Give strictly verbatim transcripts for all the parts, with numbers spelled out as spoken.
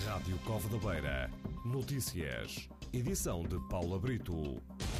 Rádio Cova da Beira. Notícias. Edição de Paula Brito.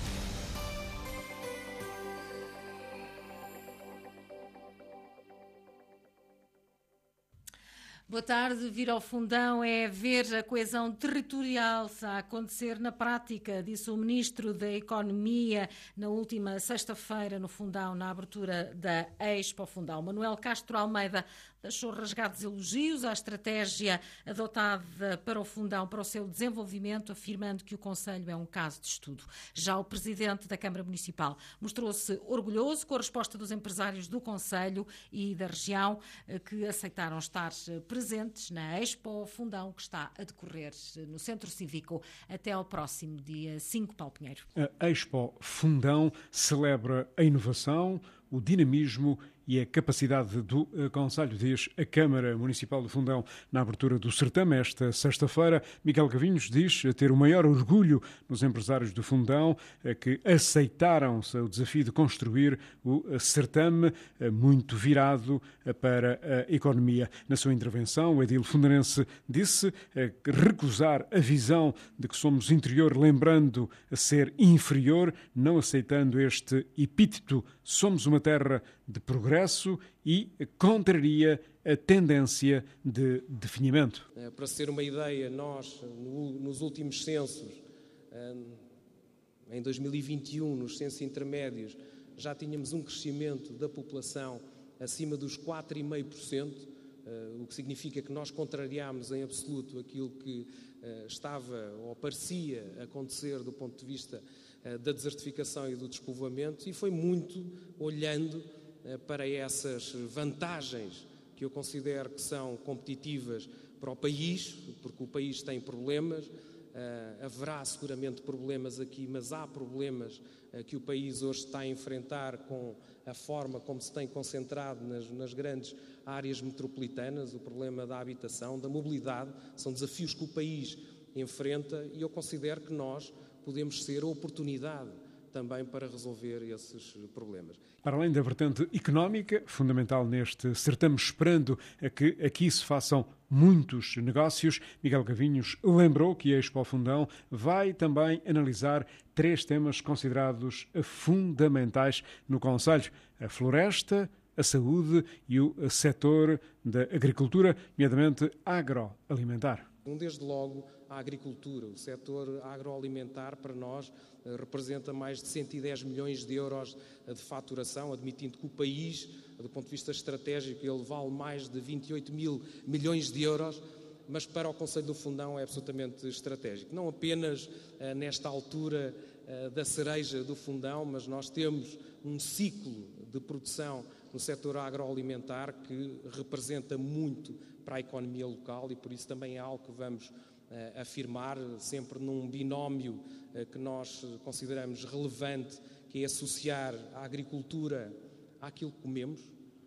Boa tarde. Vir ao Fundão é ver a coesão territorial a acontecer na prática, disse o Ministro da Economia na última sexta-feira no Fundão, na abertura da Expo Fundão. Manuel Castro Almeida deixou rasgados elogios à estratégia adotada para o Fundão, para o seu desenvolvimento, afirmando que o Conselho é um caso de estudo. Já o Presidente da Câmara Municipal mostrou-se orgulhoso com a resposta dos empresários do Conselho e da região que aceitaram estar presentes na Expo Fundão, que está a decorrer no Centro Cívico até ao próximo dia cinco, Paulo Pinheiro. A Expo Fundão celebra a inovação, o dinamismo e a capacidade do Conselho, diz a Câmara Municipal do Fundão na abertura do certame esta sexta-feira. Miguel Gavinhos diz ter o maior orgulho nos empresários do Fundão que aceitaram o desafio de construir o certame muito virado para a economia. Na sua intervenção, o edil fundarense disse recusar a visão de que somos interior, lembrando a ser inferior, não aceitando este epíteto. Somos uma terra de progresso e contraria a tendência de definimento. Para ser uma ideia, nós, nos últimos censos, em dois mil e vinte e um, nos censos intermédios, já tínhamos um crescimento da população acima dos quatro vírgula cinco por cento, o que significa que nós contrariámos em absoluto aquilo que estava ou parecia acontecer do ponto de vista da desertificação e do despovoamento, e foi muito olhando para essas vantagens que eu considero que são competitivas para o país, porque o país tem problemas, uh, haverá seguramente problemas aqui, mas há problemas uh, que o país hoje está a enfrentar com a forma como se tem concentrado nas, nas grandes áreas metropolitanas, o problema da habitação, da mobilidade, são desafios que o país enfrenta, e eu considero que nós podemos ser a oportunidade também para resolver esses problemas. Para além da vertente económica, fundamental neste certame, esperando a que aqui se façam muitos negócios, Miguel Gavinhos lembrou que a Expo Fundão vai também analisar três temas considerados fundamentais no Conselho: a floresta, a saúde e o setor da agricultura, nomeadamente agroalimentar. Desde logo, a agricultura, o setor agroalimentar, para nós, representa mais de cento e dez milhões de euros de faturação, admitindo que o país, do ponto de vista estratégico, ele vale mais de vinte e oito mil milhões de euros, mas para o Conselho do Fundão é absolutamente estratégico. Não apenas nesta altura da cereja do Fundão, mas nós temos um ciclo de produção no setor agroalimentar que representa muito para a economia local, e por isso também é algo que vamos uh, afirmar, sempre num binómio uh, que nós consideramos relevante, que é associar a agricultura àquilo que comemos,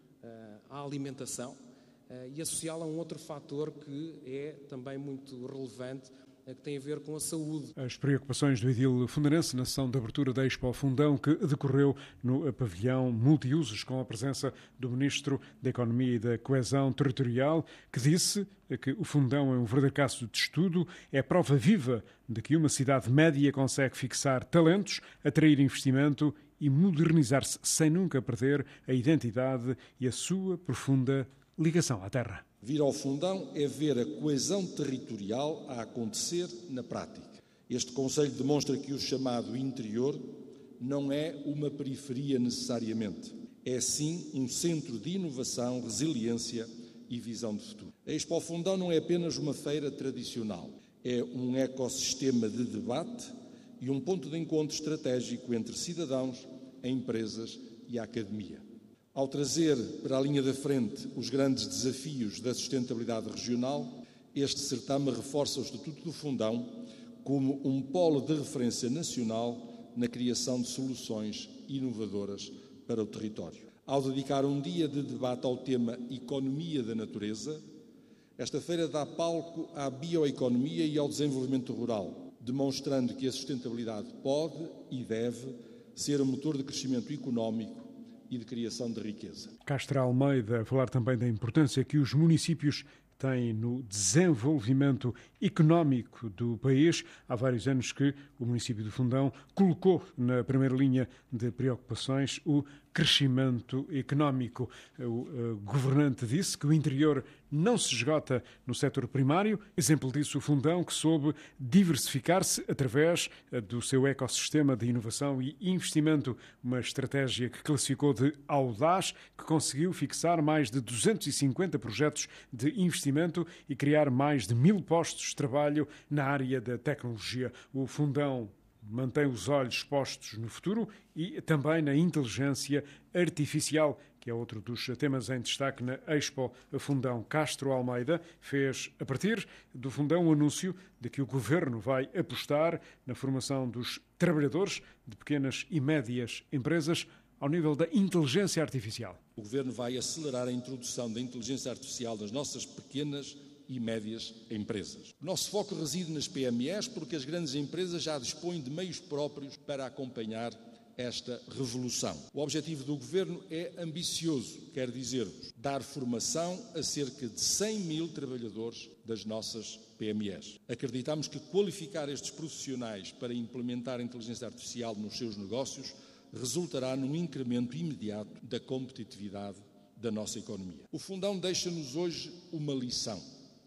uh, à alimentação, uh, e associá-la a um outro fator que é também muito relevante, que tem a ver com a saúde. As preocupações do edil fundarense na sessão de abertura da Expo Fundão, que decorreu no pavilhão multiusos, com a presença do Ministro da Economia e da Coesão Territorial, que disse que o Fundão é um verdadeiro caso de estudo, é prova viva de que uma cidade média consegue fixar talentos, atrair investimento e modernizar-se sem nunca perder a identidade e a sua profunda ligação à terra. Vir ao Fundão é ver a coesão territorial a acontecer na prática. Este Conselho demonstra que o chamado interior não é uma periferia necessariamente. É sim um centro de inovação, resiliência e visão de futuro. A Expo Fundão não é apenas uma feira tradicional. É um ecossistema de debate e um ponto de encontro estratégico entre cidadãos, empresas e a academia. Ao trazer para a linha da frente os grandes desafios da sustentabilidade regional, este certame reforça o Estatuto do Fundão como um polo de referência nacional na criação de soluções inovadoras para o território. Ao dedicar um dia de debate ao tema Economia da Natureza, esta feira dá palco à bioeconomia e ao desenvolvimento rural, demonstrando que a sustentabilidade pode e deve ser um motor de crescimento económico e de criação de riqueza. Castro Almeida a falar também da importância que os municípios tem no desenvolvimento económico do país. Há vários anos que o município do Fundão colocou na primeira linha de preocupações o crescimento económico. O governante disse que o interior não se esgota no setor primário. Exemplo disso, o Fundão, que soube diversificar-se através do seu ecossistema de inovação e investimento. Uma estratégia que classificou de audaz, que conseguiu fixar mais de duzentos e cinquenta projetos de investimento e criar mais de mil postos de trabalho na área da tecnologia. O Fundão mantém os olhos postos no futuro e também na inteligência artificial, que é outro dos temas em destaque na Expo Fundão. Castro Almeida fez, a partir do Fundão, um anúncio de que o Governo vai apostar na formação dos trabalhadores de pequenas e médias empresas ao nível da inteligência artificial. O Governo vai acelerar a introdução da inteligência artificial nas nossas pequenas e médias empresas. O nosso foco reside nas P M Es, porque as grandes empresas já dispõem de meios próprios para acompanhar esta revolução. O objetivo do Governo é ambicioso, quer dizer-vos, dar formação a cerca de cem mil trabalhadores das nossas P M Es. Acreditamos que qualificar estes profissionais para implementar a inteligência artificial nos seus negócios resultará num incremento imediato da competitividade da nossa economia. O Fundão deixa-nos hoje uma lição.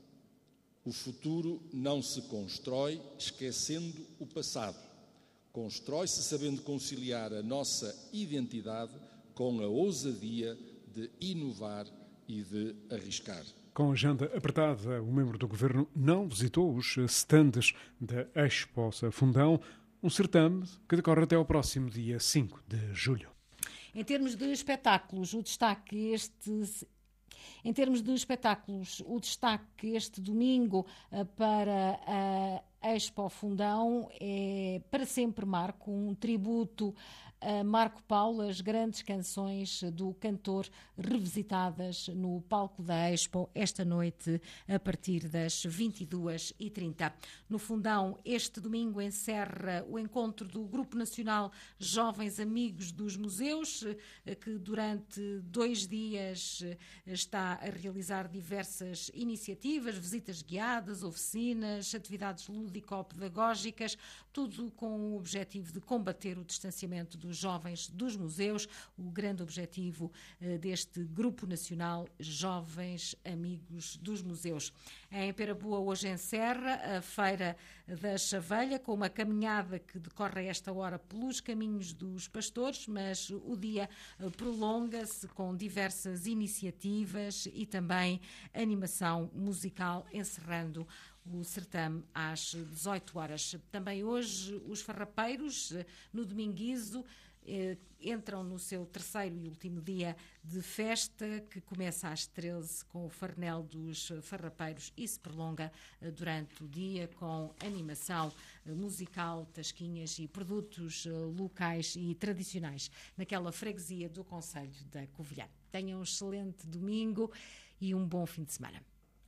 O futuro não se constrói esquecendo o passado. Constrói-se sabendo conciliar a nossa identidade com a ousadia de inovar e de arriscar. Com a agenda apertada, o membro do Governo não visitou os stands da Expo Fundão, um certame que decorre até ao próximo dia cinco de julho. Em termos de espetáculos, o destaque este... Em termos de espetáculos, o destaque este domingo para a Expo Fundão é Para Sempre Marco, um tributo a Marco Paulo, as grandes canções do cantor revisitadas no palco da Expo esta noite a partir das vinte e duas e trinta. No Fundão, este domingo encerra o encontro do Grupo Nacional Jovens Amigos dos Museus, que durante dois dias está a realizar diversas iniciativas, visitas guiadas, oficinas, atividades lúdico-pedagógicas, tudo com o objetivo de combater o distanciamento dos jovens dos museus, o grande objetivo uh, deste Grupo Nacional Jovens Amigos dos Museus. Em Peraboa hoje encerra a Feira da Chavelha, com uma caminhada que decorre a esta hora pelos caminhos dos pastores, mas o dia uh, prolonga-se com diversas iniciativas e também animação musical, encerrando o certame às dezoito horas. Também hoje os farrapeiros, no Dominguizo, eh, entram no seu terceiro e último dia de festa, que começa às treze com o farnel dos farrapeiros e se prolonga eh, durante o dia com animação eh, musical, tasquinhas e produtos eh, locais e tradicionais naquela freguesia do concelho da Covilhã. Tenham um excelente domingo e um bom fim de semana.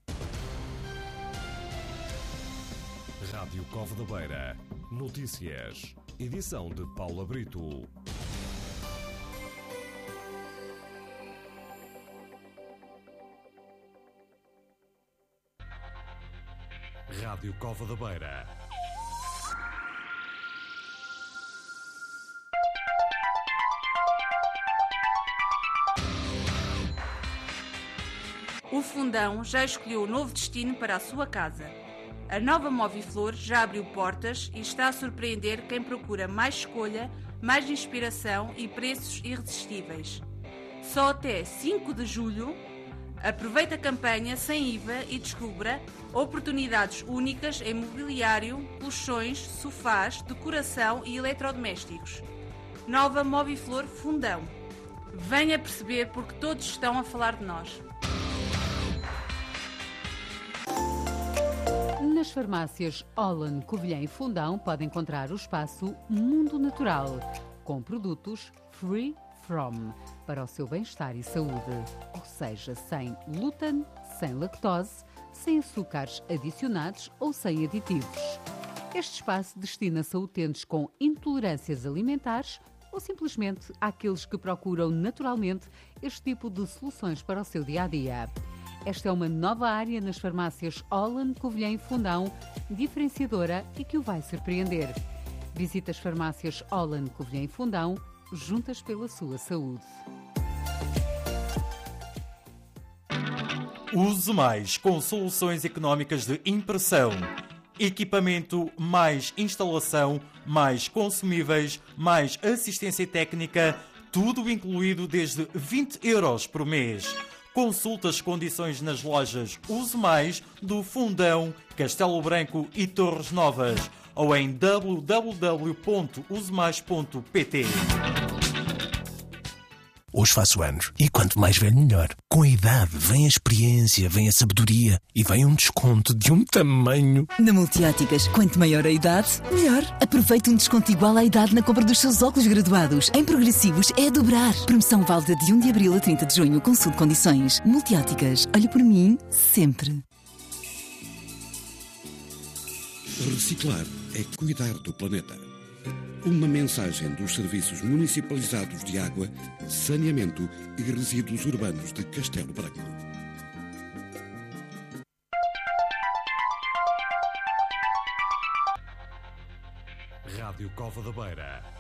Rádio Cova da Beira. Notícias. Edição de Paula Brito. Rádio Cova da Beira. O Fundão já escolheu o novo destino para a sua casa. A nova Moviflor já abriu portas e está a surpreender quem procura mais escolha, mais inspiração e preços irresistíveis. Só até cinco de julho, aproveite a campanha sem I V A e descubra oportunidades únicas em mobiliário, colchões, sofás, decoração e eletrodomésticos. Nova Moviflor Fundão. Venha perceber porque todos estão a falar de nós. Nas farmácias Holland, Covilhã e Fundão pode encontrar o espaço Mundo Natural, com produtos Free From, para o seu bem-estar e saúde. Ou seja, sem glúten, sem lactose, sem açúcares adicionados ou sem aditivos. Este espaço destina-se a utentes com intolerâncias alimentares ou simplesmente àqueles que procuram naturalmente este tipo de soluções para o seu dia-a-dia. Esta é uma nova área nas farmácias Holland, Covilhã e Fundão, diferenciadora e que o vai surpreender. Visite as farmácias Holland, Covilhã e Fundão, juntas pela sua saúde. Use Mais com soluções económicas de impressão. Equipamento, mais instalação, mais consumíveis, mais assistência técnica, tudo incluído desde vinte euros por mês. Consulte as condições nas lojas Use Mais do Fundão, Castelo Branco e Torres Novas ou em w w w ponto use mais ponto p t. Hoje faço anos e quanto mais velho melhor. Com a idade vem a experiência, vem a sabedoria e vem um desconto de um tamanho. Na Multióticas, quanto maior a idade, melhor. Aproveite um desconto igual à idade na compra dos seus óculos graduados. Em progressivos é a dobrar. Promoção válida de primeiro de abril a trinta de junho. Consulte condições. Multióticas. Olhe por mim, sempre. Reciclar é cuidar do planeta. Uma mensagem dos Serviços Municipalizados de Água, Saneamento e Resíduos Urbanos de Castelo Branco. Rádio Cova da Beira.